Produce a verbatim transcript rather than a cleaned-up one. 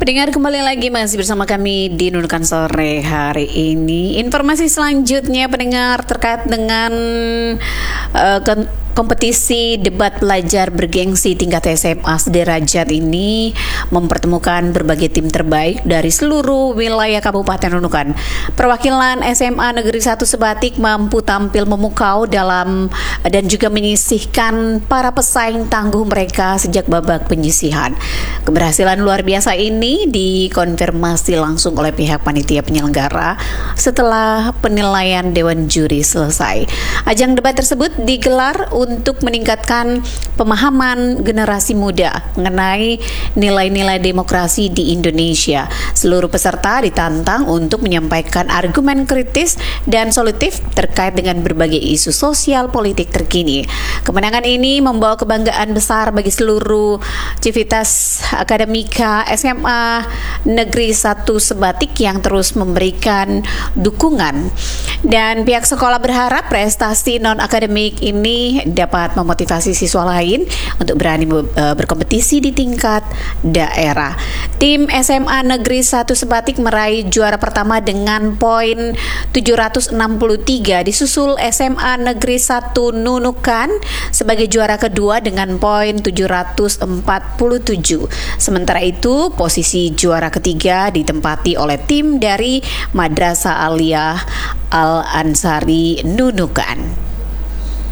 Pendengar, kembali lagi masih bersama kami di Nunukan Sore hari ini. Informasi selanjutnya pendengar terkait dengan uh, kompetisi debat pelajar bergengsi tingkat S M A sederajat ini mempertemukan berbagai tim terbaik dari seluruh wilayah Kabupaten Nunukan. Perwakilan S M A Negeri satu Sebatik mampu tampil memukau dalam dan juga menyisihkan para pesaing tangguh mereka sejak babak penyisihan. Keberhasilan luar biasa ini dikonfirmasi langsung oleh pihak panitia penyelenggara setelah penilaian Dewan Juri selesai. Ajang debat tersebut digelar untuk meningkatkan pemahaman generasi muda mengenai nilai-nilai demokrasi di Indonesia. Seluruh peserta ditantang untuk menyampaikan argumen kritis dan solutif terkait dengan berbagai isu sosial politik terkini. Kemenangan ini membawa kebanggaan besar bagi seluruh civitas akademika S M A Negeri satu Sebatik yang terus memberikan dukungan. Dan pihak sekolah berharap prestasi non-akademik ini dapat memotivasi siswa lain untuk berani berkompetisi di tingkat daerah. Tim S M A Negeri satu Sebatik meraih juara pertama dengan poin tujuh ratus enam puluh tiga, disusul S M A Negeri satu Nunukan sebagai juara kedua dengan poin tujuh ratus empat puluh tujuh. Sementara itu, posisi juara ketiga ditempati oleh tim dari Madrasah Aliyah Al-Ansari Nunukan.